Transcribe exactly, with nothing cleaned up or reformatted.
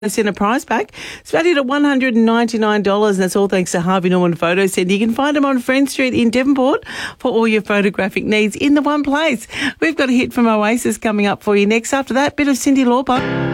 Send a prize pack. It's valued at one hundred ninety-nine dollars, and that's all thanks to Harvey Norman Photo Centre. You can find them on Friend Street in Devonport for all your photographic needs in the one place. We've got a hit from Oasis coming up for you next. After that, bit of Cyndi Lauper.